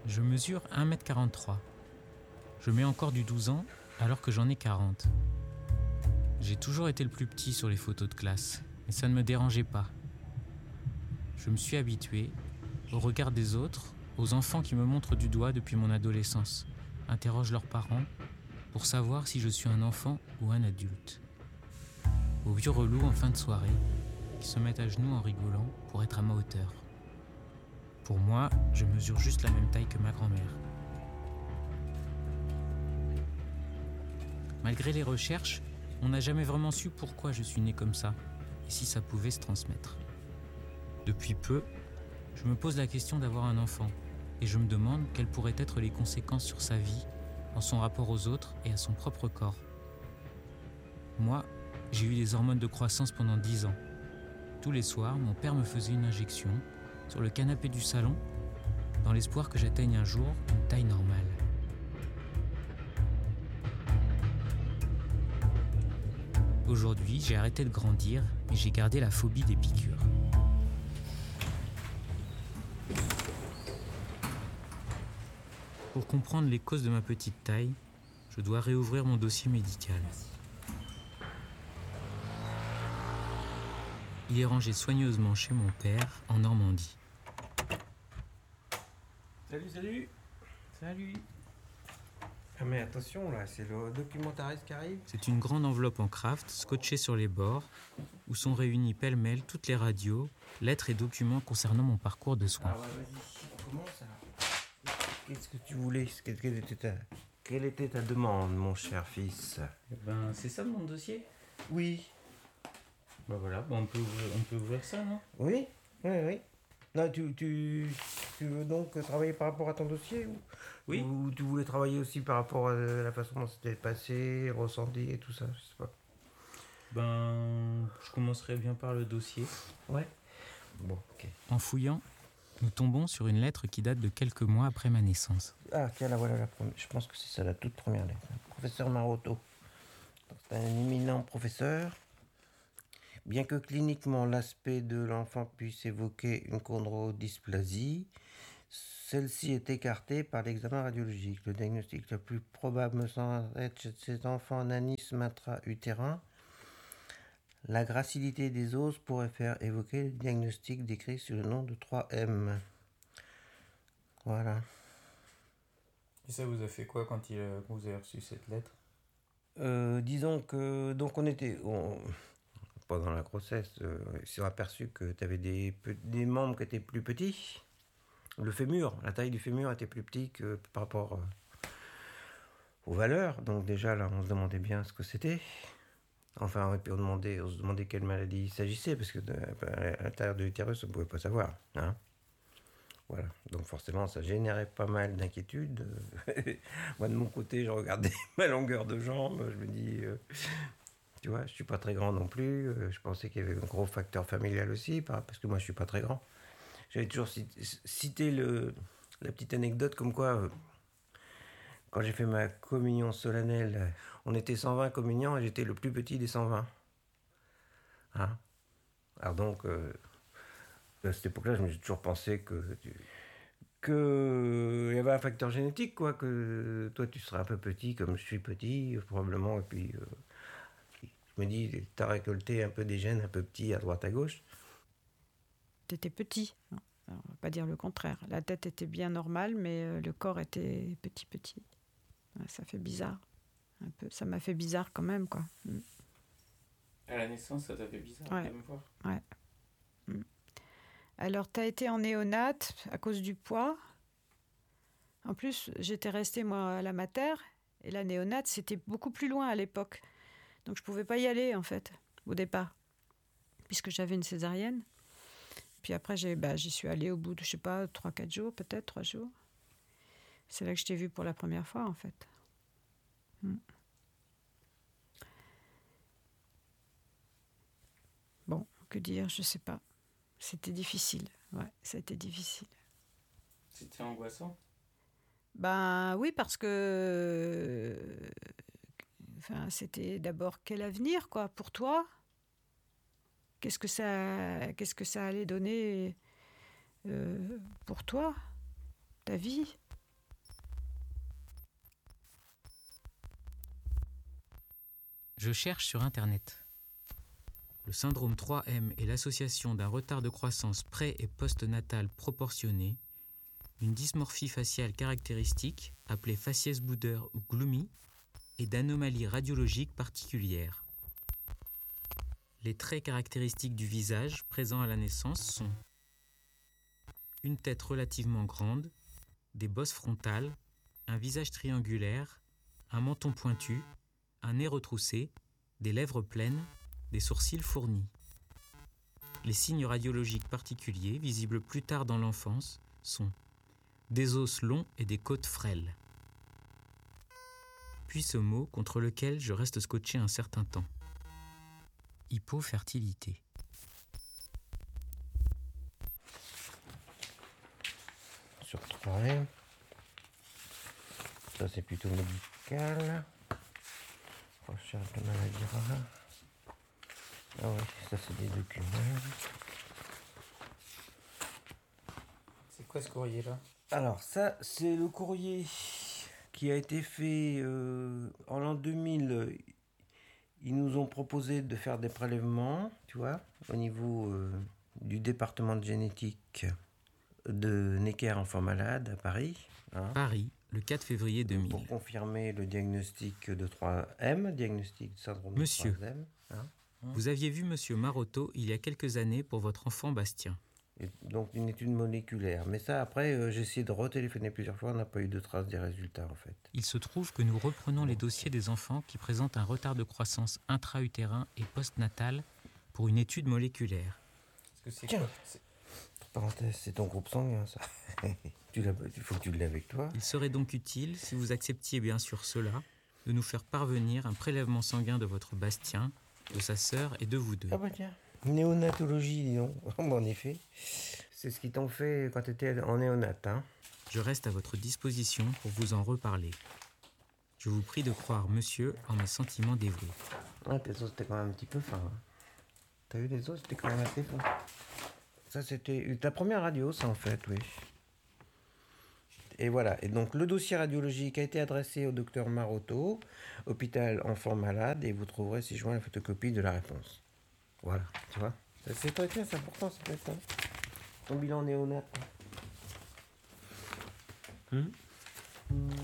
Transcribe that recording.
Je mesure 1m43. Je mets encore du 12 ans alors que j'en ai 40. J'ai toujours été le plus petit sur les photos de classe, mais ça ne me dérangeait pas. Je me suis habitué au regard des autres, aux enfants qui me montrent du doigt depuis mon adolescence, interrogent leurs parents pour savoir si je suis un enfant ou un adulte. Aux vieux relous en fin de soirée qui se mettent à genoux en rigolant pour être à ma hauteur. Pour moi, je mesure juste la même taille que ma grand-mère. Malgré les recherches, on n'a jamais vraiment su pourquoi je suis né comme ça et si ça pouvait se transmettre. Depuis peu, je me pose la question d'avoir un enfant et je me demande quelles pourraient être les conséquences sur sa vie, dans son rapport aux autres et à son propre corps. Moi, j'ai eu des hormones de croissance pendant 10 ans. Tous les soirs, mon père me faisait une injection sur le canapé du salon dans l'espoir que j'atteigne un jour une taille normale. Aujourd'hui, j'ai arrêté de grandir, mais j'ai gardé la phobie des piqûres. Pour comprendre les causes de ma petite taille, je dois réouvrir mon dossier médical. Il est rangé soigneusement chez mon père, en Normandie. Salut. Salut. Ah mais attention là, c'est le documentariste qui arrive. C'est une grande enveloppe en craft, scotchée sur les bords, où sont réunis pêle-mêle toutes les radios, lettres et documents concernant mon parcours de soins. Ah ouais, vas-y, on commence alors. Qu'est-ce que tu voulais? Quelle était ta demande, mon cher fils? C'est ça mon dossier? Oui. Voilà, on peut ouvrir ça, non? Oui. Non, tu veux donc travailler par rapport à ton dossier Oui. Ou tu voulais travailler aussi par rapport à la façon dont c'était passé, ressenti et tout ça, je sais pas. Je commencerai bien par le dossier. Ouais. Bon, ok. En fouillant, nous tombons sur une lettre qui date de quelques mois après ma naissance. Ah, tiens, là voilà la première. Je pense que c'est ça, la toute première lettre. Professeur Maroto. C'est un éminent professeur. Bien que cliniquement l'aspect de l'enfant puisse évoquer une chondrodysplasie, celle-ci est écartée par l'examen radiologique. Le diagnostic le plus probable me semble être chez ces enfants un anisme intra-utérin. La gracilité des os pourrait faire évoquer le diagnostic décrit sous le nom de 3M. Voilà. Et ça vous a fait quoi quand vous avez reçu cette lettre? Disons que donc pendant la grossesse, ils s'est aperçu que tu avais des membres qui étaient plus petits. Le fémur, la taille du fémur était plus petit que par rapport aux valeurs. Donc déjà là, on se demandait bien ce que c'était. Enfin, et puis on se demandait quelle maladie il s'agissait, parce que à l'intérieur de l'utérus, on ne pouvait pas savoir. Hein. Voilà, donc forcément ça générait pas mal d'inquiétudes. Moi de mon côté, je regardais ma longueur de jambe, je me dis, tu vois, je suis pas très grand non plus, je pensais qu'il y avait un gros facteur familial aussi, parce que moi je suis pas très grand. J'avais toujours cité la petite anecdote comme quoi, quand j'ai fait ma communion solennelle, on était 120 communiants et j'étais le plus petit des 120. Hein. Alors donc... à cette époque-là, je me suis toujours pensé que il y avait un facteur génétique, quoi, que toi tu serais un peu petit, comme je suis petit, probablement, et puis je me dis, t'as récolté un peu des gènes un peu petits à droite à gauche. T'étais petit, hein. Alors, on va pas dire le contraire. La tête était bien normale, mais le corps était petit. Ouais, ça fait bizarre, un peu. Ça m'a fait bizarre quand même, quoi. À la naissance, ça t'a fait bizarre Ouais. de me voir? Ouais. Alors, tu as été en néonate à cause du poids. En plus, j'étais restée, moi, à la mater. Et la néonate, c'était beaucoup plus loin à l'époque. Donc, je ne pouvais pas y aller, en fait, au départ. Puisque j'avais une césarienne. Puis après, j'y suis allée au bout de, je sais pas, 3-4 jours, peut-être 3 jours. C'est là que je t'ai vue pour la première fois, en fait. Bon, que dire, je sais pas. C'était difficile, ouais, ça a été difficile. C'était angoissant? Oui, parce que... c'était d'abord quel avenir, quoi, pour toi? Qu'est-ce que ça allait donner pour toi, ta vie? Je cherche sur Internet. Le syndrome 3M est l'association d'un retard de croissance pré- et post-natal proportionné, une dysmorphie faciale caractéristique, appelée faciès Bouder ou gloomy, et d'anomalies radiologiques particulières. Les traits caractéristiques du visage présents à la naissance sont une tête relativement grande, des bosses frontales, un visage triangulaire, un menton pointu, un nez retroussé, des lèvres pleines, des sourcils fournis. Les signes radiologiques particuliers, visibles plus tard dans l'enfance, sont des os longs et des côtes frêles. Puis ce mot contre lequel je reste scotché un certain temps. Hypofertilité. Sur 3M. Ça, c'est plutôt médical. Recherche de maladies rares. Ah ouais, ça, c'est des documents. C'est quoi ce courrier-là? Alors, ça, c'est le courrier qui a été fait en l'an 2000. Ils nous ont proposé de faire des prélèvements, tu vois, au niveau du département de génétique de Necker Enfants Malades à Paris. Hein, Paris, le 4 février 2000. pour confirmer le diagnostic de 3M, diagnostic de syndrome de Monsieur. 3M. Hein. Vous aviez vu Monsieur Marotto il y a quelques années pour votre enfant Bastien. Et donc une étude moléculaire. Mais ça, après, j'ai essayé de retéléphoner plusieurs fois, on n'a pas eu de traces des résultats, en fait. Il se trouve que nous reprenons les dossiers des enfants qui présentent un retard de croissance intra-utérin et post-natal pour une étude moléculaire. Tiens, entre parenthèses, c'est ton groupe sanguin, ça. Il faut que tu l'aies avec toi. Il serait donc utile, si vous acceptiez bien sûr cela, de nous faire parvenir un prélèvement sanguin de votre Bastien, de sa sœur et de vous deux. Ah bah tiens, néonatologie, dis donc. En effet, c'est ce qu'ils t'ont fait quand tu étais en néonat, hein. Je reste à votre disposition pour vous en reparler. Je vous prie de croire monsieur en mes sentiments dévoués. Ah, tes os, c'était quand même un petit peu fin. Hein. T'as eu les os, c'était quand même assez fin. Ça, c'était ta première radio, ça, en fait, oui. Et voilà. Et donc, le dossier radiologique a été adressé au docteur Marotto, hôpital Enfants Malades, et vous trouverez, si joint, la photocopie de la réponse. Voilà, tu vois. C'est très bien, c'est important, c'est peut-être ton bilan néonat.